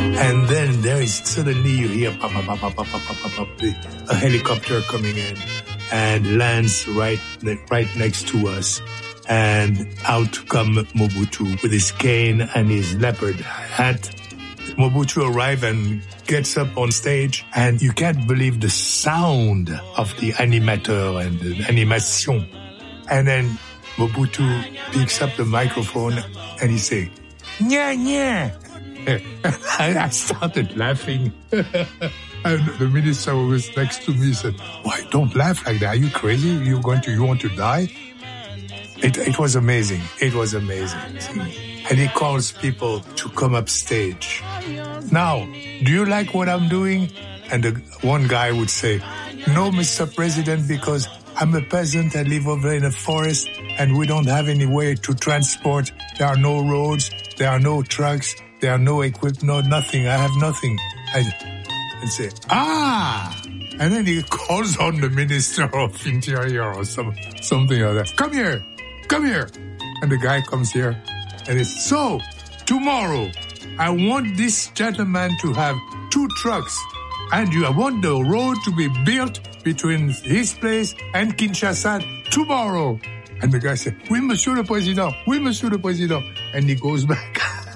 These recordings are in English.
And then there is suddenly you hear pop, pop, pop, pop, pop, pop, pop, pop, a helicopter coming in and lands right next to us. And out come Mobutu with his cane and his leopard hat. Mobutu arrives and gets up on stage, and you can't believe the sound of the animateur and the animation. And then Mobutu picks up the microphone and he says, "Nya, nya." I started laughing. And the minister who was next to me said, "Why, don't laugh like that. Are you crazy? You want to die?" It was amazing. It was amazing. And he calls people to come up stage. "Now, do you like what I'm doing?" And one guy would say, "No, Mr. President, because I'm a peasant. I live over in a forest and we don't have any way to transport. There are no roads. There are no trucks. There are no equipment, no nothing. I have nothing." And say, "Ah!" And then he calls on the Minister of Interior or something like that. Come here. And the guy comes here and it's, "So, tomorrow, I want this gentleman to have 2 trucks and I want the road to be built between his place and Kinshasa tomorrow." And the guy said, "Oui, Monsieur le Président. Oui, Monsieur le Président." And he goes back.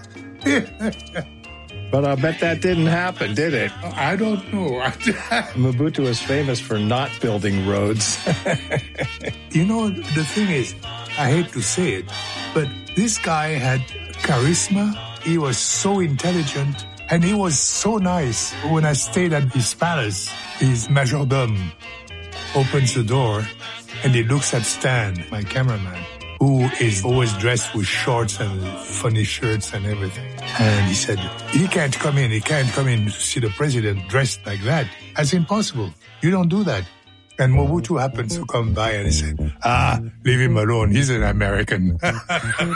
But I bet that didn't happen, did it? I don't know. Mobutu was famous for not building roads. You know, the thing is, I hate to say it, but this guy had charisma. He was so intelligent and he was so nice. When I stayed at his palace, his majordome opens the door and he looks at Stan, my cameraman, who is always dressed with shorts and funny shirts and everything. And he said, he can't come in to see the president dressed like that. That's impossible. You don't do that. And Mobutu happens to come by and he said, "Ah, leave him alone. He's an American."